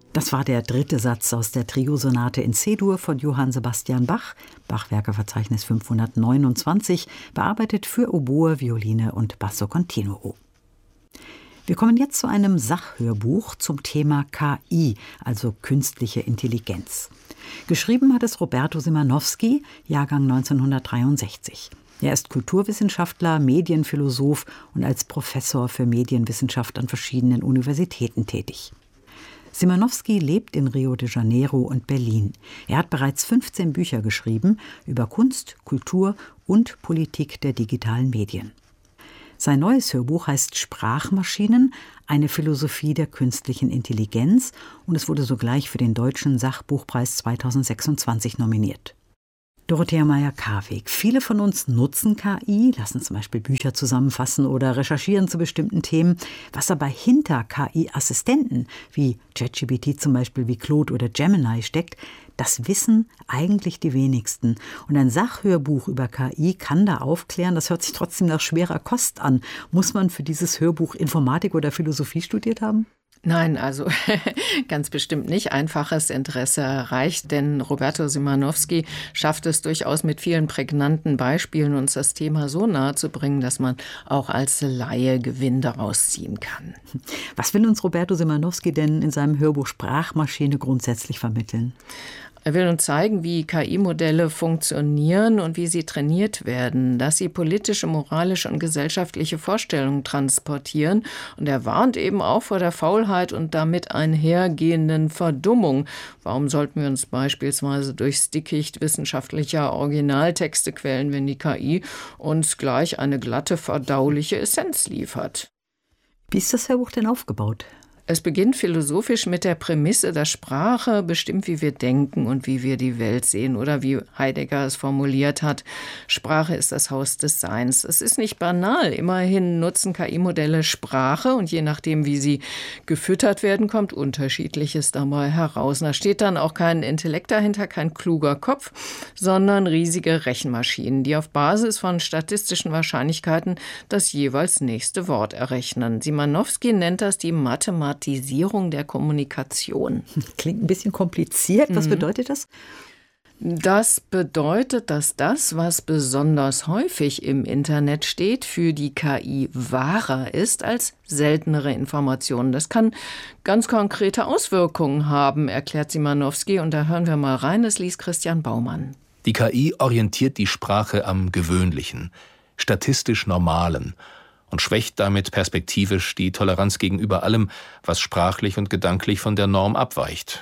Das war der dritte Satz aus der Triosonate in C-Dur von Johann Sebastian Bach, Bachwerkeverzeichnis 529, bearbeitet für Oboe, Violine und Basso Continuo. Wir kommen jetzt zu einem Sachhörbuch zum Thema KI, also künstliche Intelligenz. Geschrieben hat es Roberto Szymanowski, Jahrgang 1963. Er ist Kulturwissenschaftler, Medienphilosoph und als Professor für Medienwissenschaft an verschiedenen Universitäten tätig. Szymanowski lebt in Rio de Janeiro und Berlin. Er hat bereits 15 Bücher geschrieben über Kunst, Kultur und Politik der digitalen Medien. Sein neues Hörbuch heißt Sprachmaschinen, eine Philosophie der künstlichen Intelligenz, und es wurde sogleich für den Deutschen Sachbuchpreis 2026 nominiert. Dorothea Meyer-Karweg. Viele von uns nutzen KI, lassen zum Beispiel Bücher zusammenfassen oder recherchieren zu bestimmten Themen. Was aber hinter KI-Assistenten wie ChatGPT zum Beispiel, wie Claude oder Gemini steckt, das wissen eigentlich die wenigsten. Und ein Sachhörbuch über KI kann da aufklären. Das hört sich trotzdem nach schwerer Kost an. Muss man für dieses Hörbuch Informatik oder Philosophie studiert haben? Nein, also ganz bestimmt nicht. Einfaches Interesse reicht, denn Roberto Szymanowski schafft es durchaus mit vielen prägnanten Beispielen, uns das Thema so nahe zu bringen, dass man auch als Laie Gewinn daraus ziehen kann. Was will uns Roberto Szymanowski denn in seinem Hörbuch Sprachmaschine grundsätzlich vermitteln? Er will uns zeigen, wie KI-Modelle funktionieren und wie sie trainiert werden, dass sie politische, moralische und gesellschaftliche Vorstellungen transportieren. Und er warnt eben auch vor der Faulheit und damit einhergehenden Verdummung. Warum sollten wir uns beispielsweise durchs Dickicht wissenschaftlicher Originaltexte quälen, wenn die KI uns gleich eine glatte, verdauliche Essenz liefert? Wie ist das Hörbuch denn aufgebaut? Es beginnt philosophisch mit der Prämisse, dass Sprache bestimmt, wie wir denken und wie wir die Welt sehen. Oder wie Heidegger es formuliert hat, Sprache ist das Haus des Seins. Es ist nicht banal. Immerhin nutzen KI-Modelle Sprache und je nachdem, wie sie gefüttert werden, kommt Unterschiedliches dabei heraus. Da steht dann auch kein Intellekt dahinter, kein kluger Kopf, sondern riesige Rechenmaschinen, die auf Basis von statistischen Wahrscheinlichkeiten das jeweils nächste Wort errechnen. Szymanowski nennt das die Mathematisierung der Kommunikation. Klingt ein bisschen kompliziert. Was bedeutet das? Das bedeutet, dass das, was besonders häufig im Internet steht, für die KI wahrer ist als seltenere Informationen. Das kann ganz konkrete Auswirkungen haben, erklärt Szymanowski. Und da hören wir mal rein, das liest Christian Baumann. Die KI orientiert die Sprache am Gewöhnlichen, statistisch Normalen und schwächt damit perspektivisch die Toleranz gegenüber allem, was sprachlich und gedanklich von der Norm abweicht.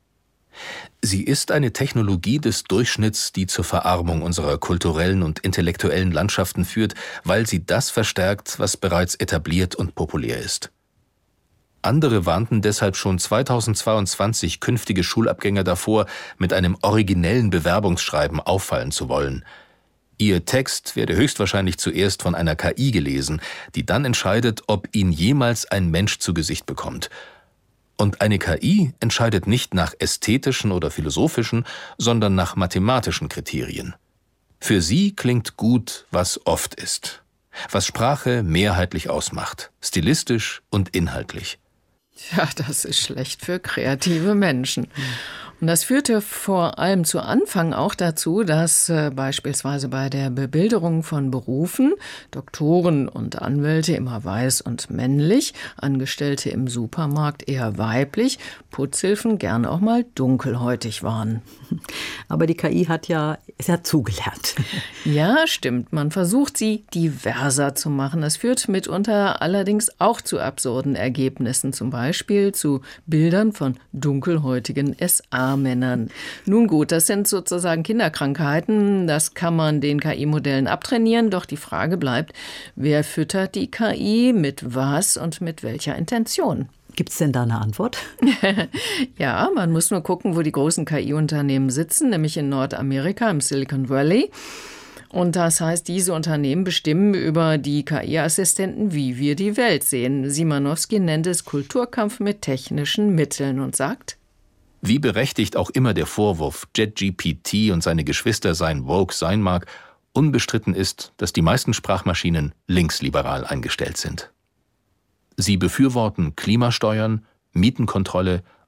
Sie ist eine Technologie des Durchschnitts, die zur Verarmung unserer kulturellen und intellektuellen Landschaften führt, weil sie das verstärkt, was bereits etabliert und populär ist. Andere warnten deshalb schon 2022 künftige Schulabgänger davor, mit einem originellen Bewerbungsschreiben auffallen zu wollen. Ihr Text werde höchstwahrscheinlich zuerst von einer KI gelesen, die dann entscheidet, ob ihn jemals ein Mensch zu Gesicht bekommt. Und eine KI entscheidet nicht nach ästhetischen oder philosophischen, sondern nach mathematischen Kriterien. Für sie klingt gut, was oft ist, was Sprache mehrheitlich ausmacht, stilistisch und inhaltlich. Ja, das ist schlecht für kreative Menschen. Und das führte vor allem zu Anfang auch dazu, dass beispielsweise bei der Bebilderung von Berufen Doktoren und Anwälte immer weiß und männlich, Angestellte im Supermarkt eher weiblich, Putzhilfen gern auch mal dunkelhäutig waren. Aber die KI hat ja zugelernt. Ja, stimmt. Man versucht, sie diverser zu machen. Das führt mitunter allerdings auch zu absurden Ergebnissen, zum Beispiel zu Bildern von dunkelhäutigen SA-Männern. Nun gut, das sind sozusagen Kinderkrankheiten. Das kann man den KI-Modellen abtrainieren. Doch die Frage bleibt, wer füttert die KI, mit was und mit welcher Intention? Gibt es denn da eine Antwort? Ja, man muss nur gucken, wo die großen KI-Unternehmen sitzen, nämlich in Nordamerika, im Silicon Valley. Und das heißt, diese Unternehmen bestimmen über die KI-Assistenten, wie wir die Welt sehen. Szymanowski nennt es Kulturkampf mit technischen Mitteln und sagt: Wie berechtigt auch immer der Vorwurf, ChatGPT und seine Geschwister seien woke sein mag, unbestritten ist, dass die meisten Sprachmaschinen linksliberal eingestellt sind. Sie befürworten Klimasteuern, Mietenkontrolle,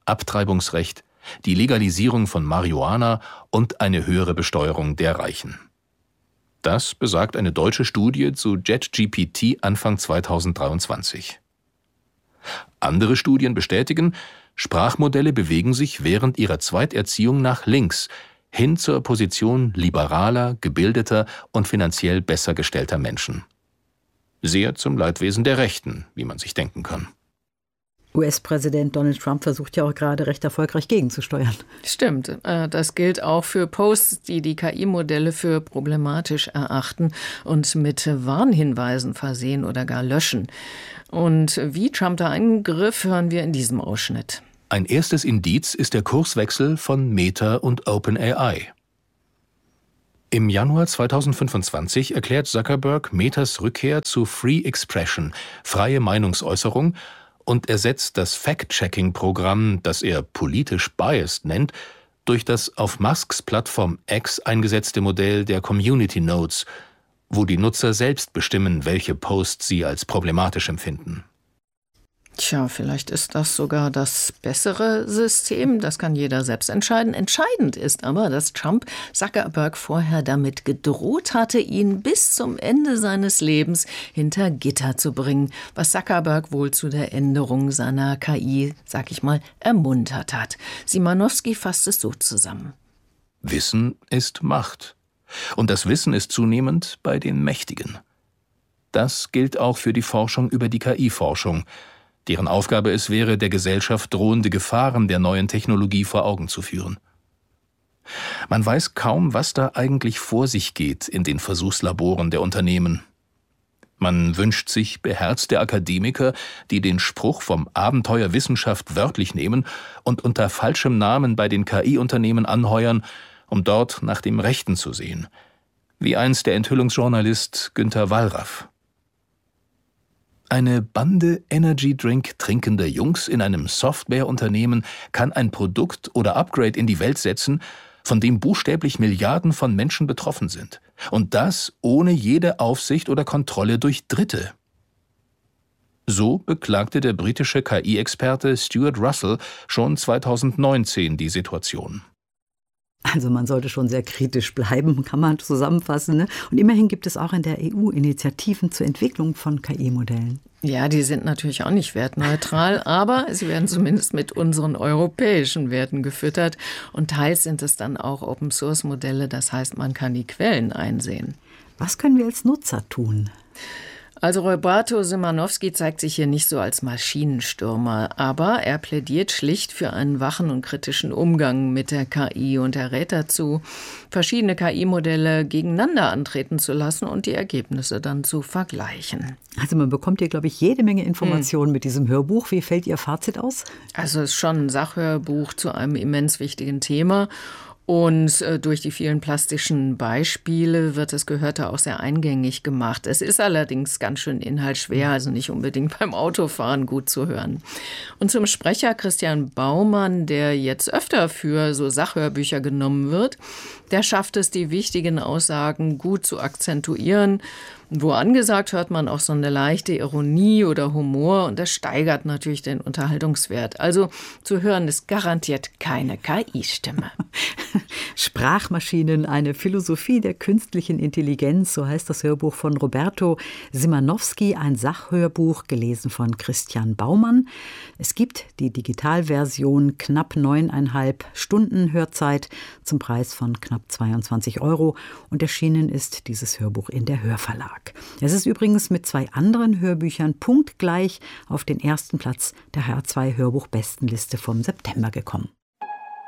Abtreibungsrecht, die Legalisierung von Marihuana und eine höhere Besteuerung der Reichen. Das besagt eine deutsche Studie zu JetGPT Anfang 2023. Andere Studien bestätigen, Sprachmodelle bewegen sich während ihrer Zweiterziehung nach links, hin zur Position liberaler, gebildeter und finanziell besser gestellter Menschen. Sehr zum Leidwesen der Rechten, wie man sich denken kann. US-Präsident Donald Trump versucht ja auch gerade recht erfolgreich gegenzusteuern. Stimmt, das gilt auch für Posts, die die KI-Modelle für problematisch erachten und mit Warnhinweisen versehen oder gar löschen. Und wie Trump da eingriff, hören wir in diesem Ausschnitt. Ein erstes Indiz ist der Kurswechsel von Meta und OpenAI. Im Januar 2025 erklärt Zuckerberg Metas Rückkehr zu Free Expression, freie Meinungsäußerung, und ersetzt das Fact-Checking-Programm, das er politisch biased nennt, durch das auf Musks Plattform X eingesetzte Modell der Community Notes, wo die Nutzer selbst bestimmen, welche Posts sie als problematisch empfinden. Tja, vielleicht ist das sogar das bessere System. Das kann jeder selbst entscheiden. Entscheidend ist aber, dass Trump Zuckerberg vorher damit gedroht hatte, ihn bis zum Ende seines Lebens hinter Gitter zu bringen, was Zuckerberg wohl zu der Änderung seiner KI, sag ich mal, ermuntert hat. Simanowski fasst es so zusammen. Wissen ist Macht. Und das Wissen ist zunehmend bei den Mächtigen. Das gilt auch für die Forschung über die KI-Forschung, deren Aufgabe es wäre, der Gesellschaft drohende Gefahren der neuen Technologie vor Augen zu führen. Man weiß kaum, was da eigentlich vor sich geht in den Versuchslaboren der Unternehmen. Man wünscht sich beherzte Akademiker, die den Spruch vom Abenteuer Wissenschaft wörtlich nehmen und unter falschem Namen bei den KI-Unternehmen anheuern, um dort nach dem Rechten zu sehen, wie einst der Enthüllungsjournalist Günter Wallraff. Eine Bande Energy-Drink trinkender Jungs in einem Softwareunternehmen kann ein Produkt oder Upgrade in die Welt setzen, von dem buchstäblich Milliarden von Menschen betroffen sind. Und das ohne jede Aufsicht oder Kontrolle durch Dritte. So beklagte der britische KI-Experte Stuart Russell schon 2019 die Situation. Also man sollte schon sehr kritisch bleiben, kann man zusammenfassen, ne? Und immerhin gibt es auch in der EU Initiativen zur Entwicklung von KI-Modellen. Ja, die sind natürlich auch nicht wertneutral, aber sie werden zumindest mit unseren europäischen Werten gefüttert. Und teils sind es dann auch Open-Source-Modelle, das heißt, man kann die Quellen einsehen. Was können wir als Nutzer tun? Also Roberto Simanowski zeigt sich hier nicht so als Maschinenstürmer, aber er plädiert schlicht für einen wachen und kritischen Umgang mit der KI und er rät dazu, verschiedene KI-Modelle gegeneinander antreten zu lassen und die Ergebnisse dann zu vergleichen. Also man bekommt hier, glaube ich, jede Menge Informationen mit diesem Hörbuch. Wie fällt Ihr Fazit aus? Also es ist schon ein Sachhörbuch zu einem immens wichtigen Thema. Und durch die vielen plastischen Beispiele wird das Gehörte auch sehr eingängig gemacht. Es ist allerdings ganz schön inhaltsschwer, also nicht unbedingt beim Autofahren gut zu hören. Und zum Sprecher Christian Baumann, der jetzt öfter für so Sachhörbücher genommen wird, der schafft es, die wichtigen Aussagen gut zu akzentuieren. Wo angesagt, hört man auch so eine leichte Ironie oder Humor und das steigert natürlich den Unterhaltungswert. Also zu hören ist garantiert keine KI-Stimme. Sprachmaschinen, eine Philosophie der künstlichen Intelligenz, so heißt das Hörbuch von Roberto Simanowski, ein Sachhörbuch, gelesen von Christian Baumann. Es gibt die Digitalversion, knapp 9,5 Stunden Hörzeit zum Preis von knapp 22 € und erschienen ist dieses Hörbuch in der Hörverlag. Es ist übrigens mit 2 anderen Hörbüchern punktgleich auf den ersten Platz der HR2 Hörbuchbestenliste vom September gekommen.